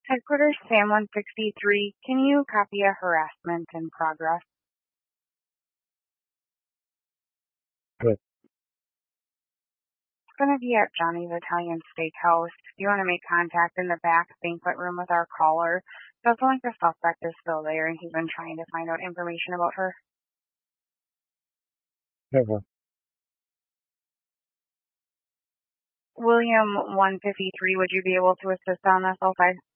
Headquarters Sam 163, can you copy a harassment in progress? Good. It's going to be at Johnny's Italian Steakhouse. If you want to make contact in the back banquet room with our caller, it doesn't like the suspect is still there and he's been trying to find out information about her. Never. William 153, would you be able to assist on this?